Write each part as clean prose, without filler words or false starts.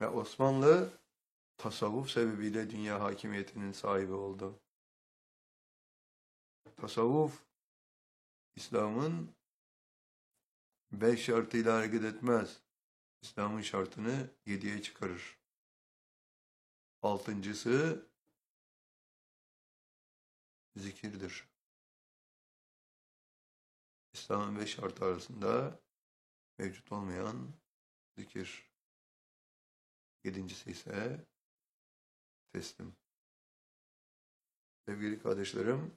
Ve Osmanlı tasavvuf sebebiyle dünya hakimiyetinin sahibi oldu. Tasavvuf, İslam'ın 5 şartıyla hareket etmez. İslam'ın şartını 7'ye çıkarır. Altıncısı zikirdir. İslam'ın 5 şartı arasında mevcut olmayan zikir. Yedincisi ise teslim. Sevgili kardeşlerim,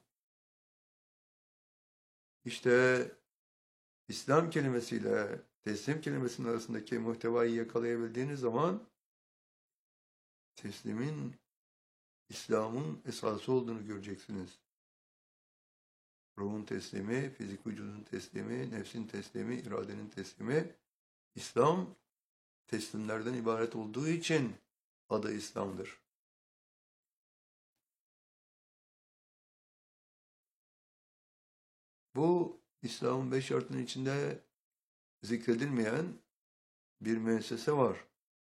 işte İslam kelimesiyle teslim kelimesinin arasındaki muhtevayı yakalayabildiğiniz zaman teslimin İslam'ın esası olduğunu göreceksiniz. Ruhun teslimi, fizik vücudun teslimi, nefsin teslimi, iradenin teslimi. İslam teslimlerden ibaret olduğu için adı İslam'dır. Bu İslam'ın 5 şartının içinde zikredilmeyen bir müessese var.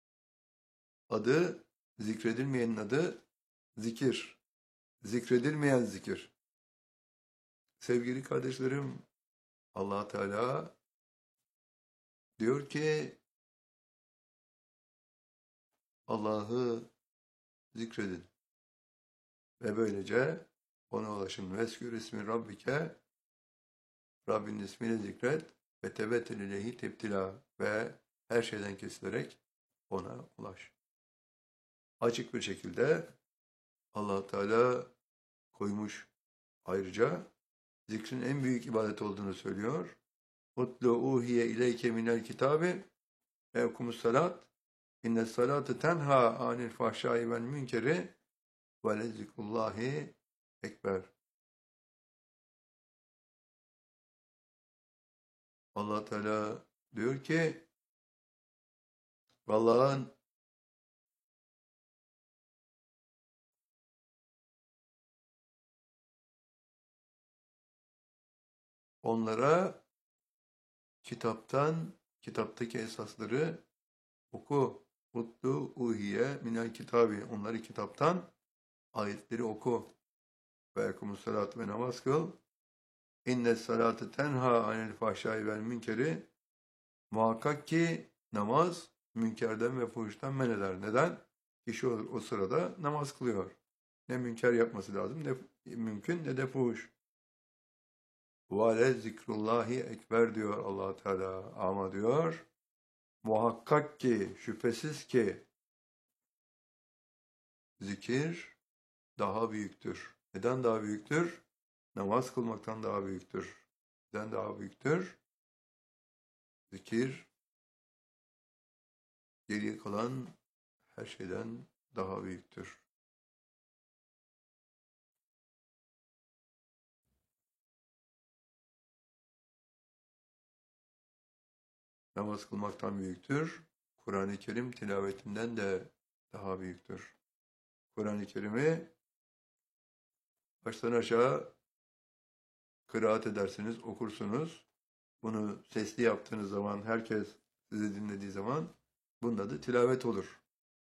Zikredilmeyenin adı zikir. Zikredilmeyen zikir. Sevgili kardeşlerim, Allah Teala diyor ki Allah'ı zikredin ve böylece ona ulaşın. Veskür ismi Rabbike, Rabbinin ismini zikret ve tebettel ileyhi tebtila ve her şeyden kesilerek ona ulaş. Açık bir şekilde Allah Teala koymuş. Ayrıca zikrin en büyük ibadet olduğunu söylüyor. Utlu uhiye ileyke minel kitabi ve okumus salat. İnne salate tenha anil fahşai vel münkeri ve lezikullahi ekber. Allah Teala diyor ki Allah'ın onlara kitaptaki esasları oku. Utlu uhiye minel kitabi. Onları kitaptan ayetleri oku. Ve ekumus salat ve namaz kıl. İnne salate tenha anil fahşai vel münkeri. Muhakkak ki namaz münkerden ve fuhuştan men eder. Neden? Kişi o sırada namaz kılıyor. Ne münker yapması lazım, ne mümkün ne de fuhuş. Ve zikrullahi ekber diyor Allah Teala. Ama diyor muhakkak ki, şüphesiz ki zikir daha büyüktür. Neden daha büyüktür? Namaz kılmaktan daha büyüktür. Neden daha büyüktür? Zikir geriye kalan her şeyden daha büyüktür. Namaz kılmaktan büyüktür. Kur'an-ı Kerim tilavetinden de daha büyüktür. Kur'an-ı Kerim'i baştan aşağı kıraat edersiniz, okursunuz. Bunu sesli yaptığınız zaman, herkes sizi dinlediği zaman bunun adı tilavet olur.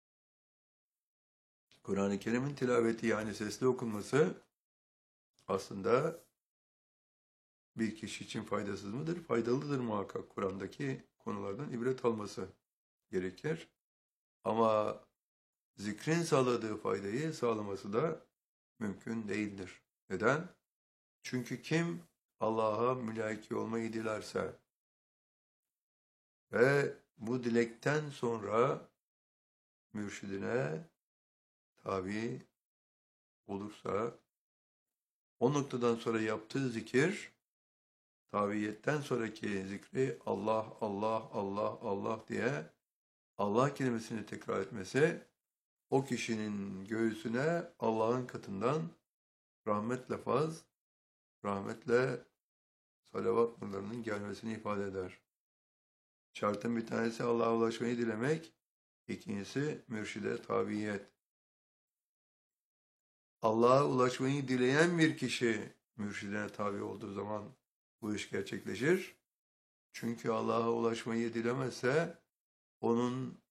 Kur'an-ı Kerim'in tilaveti yani sesli okunması aslında bir kişi için faydasız mıdır? Faydalıdır muhakkak. Kur'an'daki konulardan ibret alması gerekir. Ama zikrin sağladığı faydayı sağlaması da mümkün değildir. Neden? Çünkü kim Allah'a mülaki olmayı dilerse ve bu dilekten sonra mürşidine tabi olursa o noktadan sonra yaptığı zikir tabiyetten sonraki zikri Allah, Allah, Allah, Allah diye Allah kelimesini tekrar etmesi o kişinin göğsüne Allah'ın katından rahmetle faz, rahmetle salavat nurlarının gelmesini ifade eder. Şartın bir tanesi Allah'a ulaşmayı dilemek, ikincisi mürşide tabiyet. Allah'a ulaşmayı dileyen bir kişi mürşidine tabi olduğu zaman bu iş gerçekleşir. Çünkü Allah'a ulaşmayı dilemezse onun